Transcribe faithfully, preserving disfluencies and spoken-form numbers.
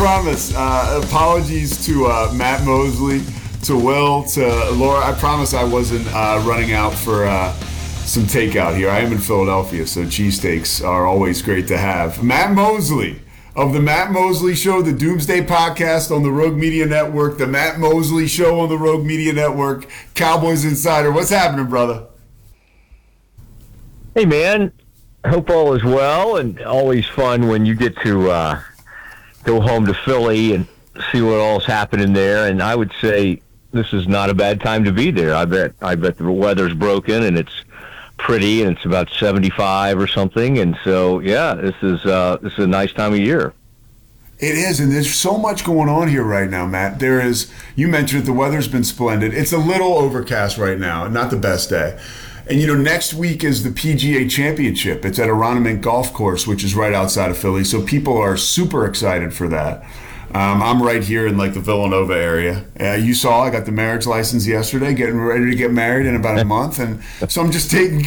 promise. Uh, apologies to uh, Matt Mosley, to Will, to Laura. I promise I wasn't uh, running out for uh, some takeout here. I am in Philadelphia, so cheesesteaks are always great to have. Matt Mosley of the Matt Mosley Show, the Doomsday Podcast on the Rogue Media Network, the Matt Mosley Show on the Rogue Media Network, Cowboys Insider. What's happening, brother? Hey, man. Hope all is well, and always fun when you get to uh, go home to Philly and see what all's happening there. And I would say this is not a bad time to be there. I bet I bet the weather's broken and it's pretty, and it's about seventy-five or something. And so, yeah, this is uh, this is a nice time of year. It is, and there's so much going on here right now, Matt. There is, you mentioned it, the weather's been splendid. It's a little overcast right now, not the best day. And, you know, next week is the P G A Championship. It's at Aronimink Golf Course, which is right outside of Philly. So people are super excited for that. Um, I'm right here in, like, the Villanova area. Uh, you saw I got the marriage license yesterday, getting ready to get married in about a month. And so I'm just taking